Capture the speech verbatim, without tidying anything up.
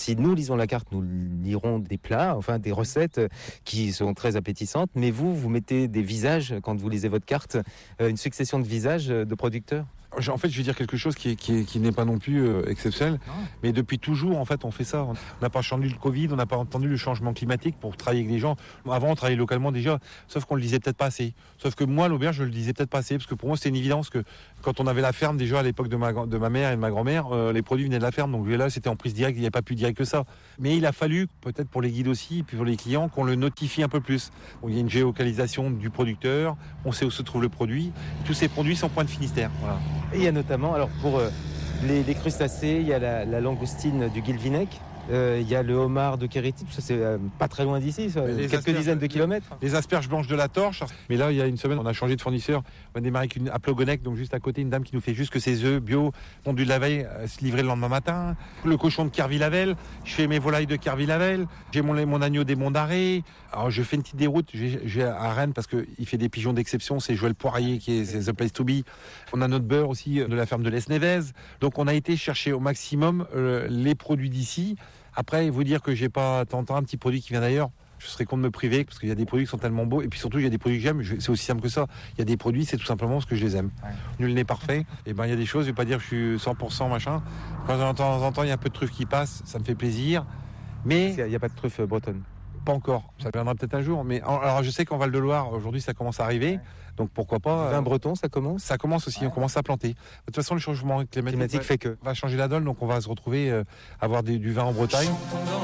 si nous lisons la carte, nous lirons des plats, enfin des recettes qui sont très appétissantes, mais vous, vous mettez des visages, quand vous lisez votre carte, une succession de visages de producteurs. En fait, je vais dire quelque chose qui, est, qui, est, qui n'est pas non plus euh, exceptionnel, non. Mais depuis toujours, en fait, on fait ça. On n'a pas entendu le Covid, on n'a pas entendu le changement climatique pour travailler avec les gens. Avant, on travaillait localement déjà, sauf qu'on le disait peut-être pas assez. Sauf que moi, l'auberge, je le disais peut-être pas assez, parce que pour moi, c'était une évidence que quand on avait la ferme, déjà à l'époque de ma, de ma mère et de ma grand-mère, euh, les produits venaient de la ferme, donc là, c'était en prise directe, il n'y avait pas plus direct que ça. Mais il a fallu, peut-être pour les guides aussi, puis pour les clients, qu'on le notifie un peu plus. Bon, il y a une géolocalisation du producteur, on sait où se trouve le produit. Tous ces produits sont point de Finistère. Voilà. Et il y a notamment, alors pour euh, les, les crustacés, il y a la, la langoustine du Guilvinec, euh, il y a le homard de Quérity, tout ça c'est euh, pas très loin d'ici, ça, quelques dizaines de kilomètres. Les asperges blanches de la Torche. Mais là, il y a une semaine, on a changé de fournisseur. On a démarré avec une à Plogonec, donc juste à côté, une dame qui nous fait juste que ses œufs bio, pondus de la veille, euh, se livrer le lendemain matin. Le cochon de Kerville-Lavel, je fais mes volailles de Kerville-Lavel, j'ai mon, mon agneau des Monts d'Arrée. Alors je fais une petite déroute, j'ai, j'ai à Rennes parce qu'il fait des pigeons d'exception, c'est Joël Poirier qui est c'est The Place to Be. On a notre beurre aussi de la ferme de l'Esnevez. Donc on a été chercher au maximum euh, les produits d'ici. Après, vous dire que j'ai pas tant un petit produit qui vient d'ailleurs, je serais con de me priver parce qu'il y a des produits qui sont tellement beaux et puis surtout il y a des produits que j'aime. C'est aussi simple que ça. Il y a des produits, c'est tout simplement parce que je les aime. Ouais. Nul n'est parfait. Et ben il y a des choses, je vais pas dire que je suis cent pour cent machin. Quand de temps en temps il y a un peu de truffes qui passent, ça me fait plaisir. Mais il n'y a pas de truffe bretonne. Pas encore. Ça viendra peut-être un jour. Mais alors je sais qu'en Val-de-Loire aujourd'hui ça commence à arriver. Ouais. Donc pourquoi pas. Vin breton, ça commence. Ça commence aussi. Ouais. On commence à planter. De toute façon le changement climatique, climatique va, fait que va changer la donne. Donc on va se retrouver euh, avoir des, du vin en Bretagne.